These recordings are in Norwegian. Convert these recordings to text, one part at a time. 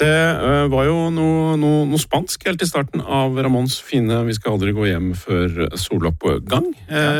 Det var jo noe spansk helt i starten av Ramons fine «Vi skal aldri gå hjem før soloppgang».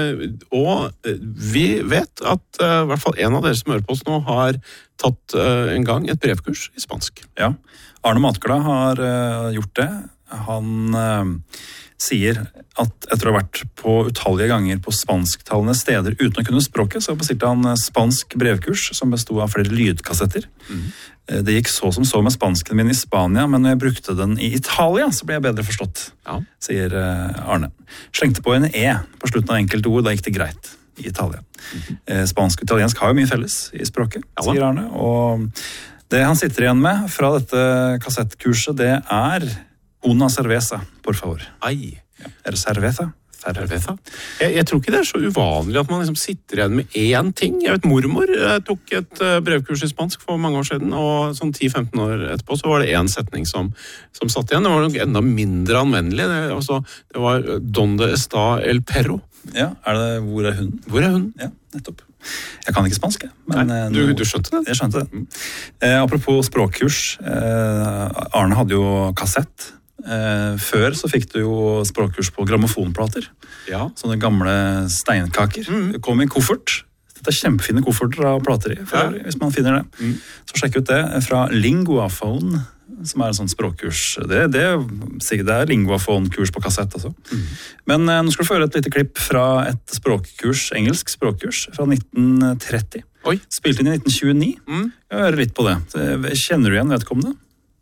Og vi vet at i hvert fall en av dere som hører på oss nå har tatt en gang et brevkurs i spansk. Ja, Arne Matglad har gjort det. Han sier at etter å ha vært på utallige ganger på spansktalende steder uten å kunne språket, så bestilte han spansk brevkurs som bestod av flere lydkassetter. Det gikk så som så med spansken min i Spania, men når jeg brukte den i Italia, så ble jeg bedre forstått, sier Arne. Slengte på en E på slutten av enkelte ord, da gikk det greit i Italia. Spansk og italiensk har jo mye felles i språket, sier Arne, og det han sitter igjen med fra dette kassettkurset, det er una cerveza, por favor. Ai. Er det cerveza? Cerveza? Jeg tror ikke det er så uvanlig at man liksom sitter igjen med én ting. Jeg vet, mormor tok et brevkurs i spansk for mange år siden, og sånn 10-15 år etterpå så var det en setning som satt igjen. Det var nok enda mindre anvendelig. Det var «Donde está el perro?» Ja, hvor er hunden? Hvor er hunden? Ja, nettopp. Jeg kan ikke spansk, men du skjønte det? Jeg skjønte det. Apropos språkkurs, Arne hadde jo kassett. Før så fikk du jo språkkurs på grammofonplater. Ja. Sånne gamle steinkaker. Det kom i koffert. Dette er kjempefine kofferter av plater i, hvis man finner det. Så sjekk ut det fra Linguaphone, som er en sånn språkkurs. Det er Linguaphone-kurs på kassett også. Men nå skal du få høre et lite klipp fra et språkkurs, engelsk språkkurs fra 1930. Oi. Spilt inn i 1929. Jeg hører litt på det. Kjenner du igjen vedkommende?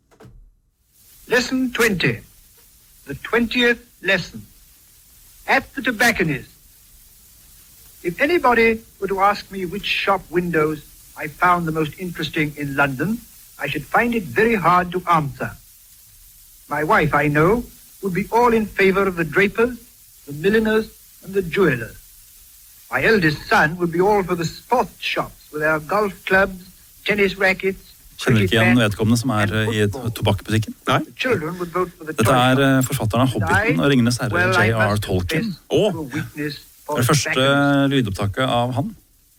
Lesson 20. The 20th lesson. At the tobacconist. If anybody were to ask me which shop windows I found the most interesting in London, I should find it very hard to answer. My wife, I know, would be all in favor of the drapers, the milliners, and the jewelers. My eldest son would be all for the sports shops with their golf clubs, tennis rackets. Kjenner ikke igjen vedkommende som er i tobakkbutikken? Nei. Dette er forfatteren av Hobbiten og Ringenes herre, J.R. Tolkien. Det er det første lydopptaket av han.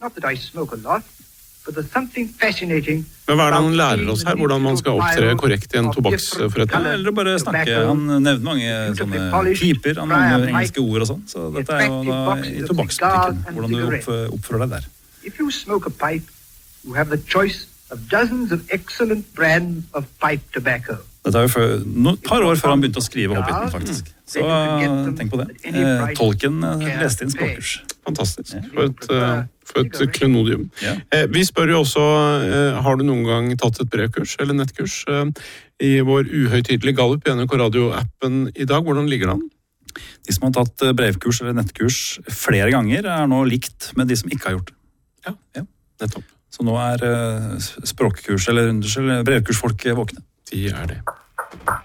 Men hva er det han lærer oss her? Hvordan man skal opptre korrekt i en tobakksforretning? Ja, eller bare snakke. Han nevner mange sånne typer, han nevner engelske ord og sånn. Så dette er jo da i tobakksbutikken, hvordan du oppfører deg der. If you smoke a pipe, you have the choice of dozens of excellent brands of pipe tobacco. Dette er jo et par år før han begynte å skrive Hobbiten, faktisk. Så tenk på det. Tolkien leste inn språkkurs. Fantastisk. For et klenodium. Ja. Vi spør jo også, har du noen gang tatt et brevkurs eller nettkurs i vår uhøytidelige Gallup i NRK Radio-appen i dag? Hvordan ligger den? De som har tatt brevkurs eller nettkurs flere ganger er nå likt med de som ikke har gjort det. Ja, nettopp. Så nå er språkkurs eller brevkursfolk våkne. De er det.